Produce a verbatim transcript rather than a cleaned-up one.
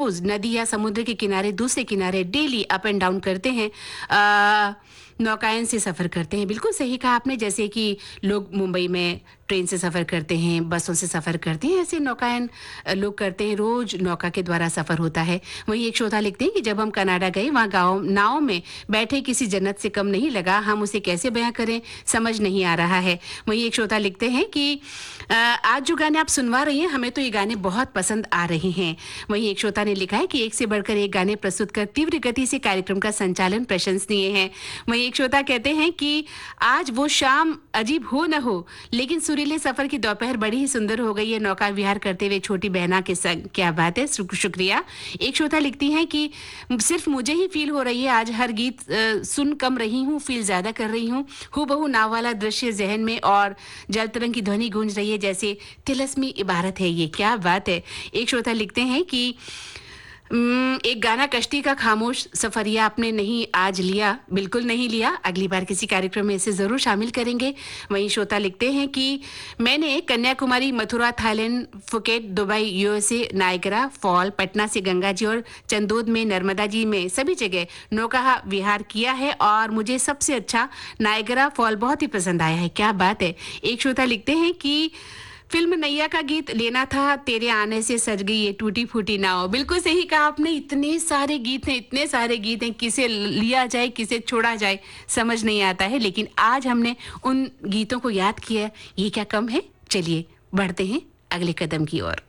रोज नदी या समुद्र के किनारे दूसरे किनारे डेली अप एंड डाउन करते हैं, आ, नौकायन से सफ़र करते हैं। बिल्कुल सही कहा आपने, जैसे कि लोग मुंबई में ट्रेन से सफ़र करते हैं, बसों से सफ़र करते हैं, ऐसे नौकायन अ, लोग करते हैं, रोज़ नौका के द्वारा सफ़र होता है। वहीं एक श्रोता लिखते हैं कि जब हम कनाडा गए, वहाँ गाँव नाव में बैठे किसी जन्नत से कम नहीं लगा, हम उसे कैसे बयां करें, समझ नहीं आ रहा है। वहीं एक श्रोता लिखते हैं कि अ, आज जो गाने आप सुनवा रही हैं, हमें तो ये गाने बहुत पसंद आ रहे हैं। वहीं एक श्रोता ने लिखा है कि एक से बढ़कर एक गाने प्रस्तुत कर तीव्र गति से कार्यक्रम का संचालन प्रशंसनीय है। वहीं एक श्रोता कहते हैं कि आज वो शाम अजीब हो न हो, लेकिन सुरीले सफर की दोपहर बड़ी ही सुंदर हो गई है नौका विहार करते हुए छोटी बहना के संग। क्या बात है, शुक- शुक्रिया। एक श्रोता लिखती हैं कि सिर्फ मुझे ही फील हो रही है, आज हर गीत अ, सुन कम रही हूँ, फील ज्यादा कर रही हूँ। हूबहू नाव वाला दृश्य जहन में और जल तरंग की ध्वनि गूंज रही है, जैसे तिलस्मी इबारत है ये। क्या बात है। एक श्रोता लिखते हैं कि उम्म, एक गाना कश्ती का खामोश सफरिया आपने नहीं आज लिया, बिल्कुल नहीं लिया, अगली बार किसी कार्यक्रम में इसे जरूर शामिल करेंगे। वहीं श्रोता लिखते हैं कि मैंने Kanyakumari, Mathura Thailand, Phuket, Dubai USA, Niagara fall, Patna से गंगा जी और चंदोद में, नर्मदा जी में सभी जगह नौका विहार किया है और मुझे सबसे अच्छा नायगरा फॉल बहुत ही पसंद आया है। क्या बात है। एक श्रोता लिखते हैं कि फिल्म नैया का गीत लेना था, तेरे आने से सज गई ये टूटी फूटी नाव। बिल्कुल सही कहा आपने, इतने सारे गीत हैं, इतने सारे गीत हैं, किसे लिया जाए किसे छोड़ा जाए समझ नहीं आता है, लेकिन आज हमने उन गीतों को याद किया। ये क्या कम है। चलिए बढ़ते हैं अगले कदम की ओर।